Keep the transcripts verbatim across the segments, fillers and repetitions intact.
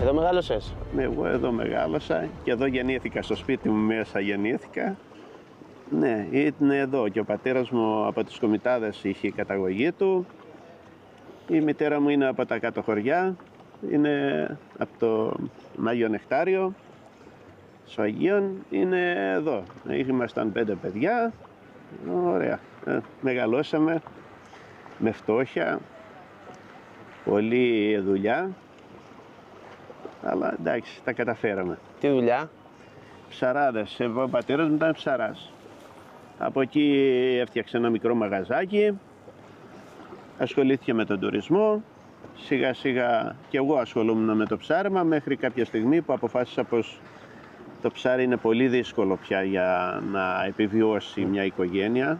Εδώ μεγάλωσες? Εγώ εδώ μεγάλωσα και εδώ γεννήθηκα, στο σπίτι μου μέσα γεννήθηκα. Ναι, ήταν εδώ και ο πατέρας μου από τις Κομιτάδες είχε η καταγωγή του. Η μητέρα μου είναι από τα κάτω χωριά, είναι από το Άγιο Νεκτάριο. Στο Αγίον είναι εδώ. Ήμασταν πέντε παιδιά, ωραία. Ε, μεγαλώσαμε με φτώχεια, πολλή δουλειά, αλλά εντάξει, τα καταφέραμε. Τι δουλειά? Ψαράδες, ο πατέρας μου ήταν ψαράς. Από εκεί έφτιαξε ένα μικρό μαγαζάκι, ασχολήθηκε με τον τουρισμό, σιγά σιγά και εγώ ασχολούμουν με το ψάρεμα μέχρι κάποια στιγμή που αποφάσισα πως το ψάρι είναι πολύ δύσκολο πια για να επιβιώσει μια οικογένεια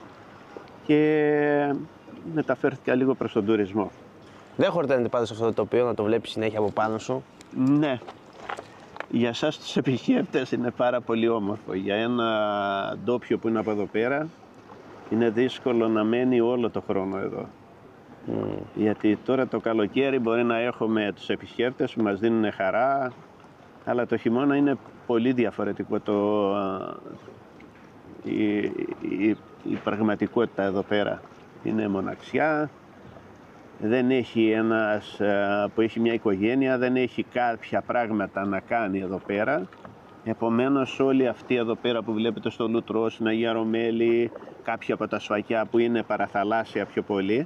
και μεταφέρθηκα λίγο προς τον τουρισμό. Δεν χορταίνεται πάντως αυτό το τοπίο να το βλέπεις συνέχεια από πάνω σου? Ναι. Για εσάς τους επισκέπτες είναι πάρα πολύ όμορφο. Για ένα ντόπιο που είναι από εδώ πέρα είναι δύσκολο να μένει όλο το χρόνο εδώ. Mm. Γιατί τώρα το καλοκαίρι μπορεί να έχουμε τους επισκέπτες που μας δίνουν χαρά, αλλά το χειμώνα είναι πολύ διαφορετικό το, η, η, η πραγματικότητα εδώ πέρα. Είναι μοναξιά, δεν έχει ένας που έχει μια οικογένεια, δεν έχει κάποια πράγματα να κάνει εδώ πέρα. Επομένως όλοι αυτοί εδώ πέρα που βλέπετε στο Λούτρο, στην Αγία Ρωμέλη, κάποια από τα σφακιά που είναι παραθαλάσσια πιο πολύ,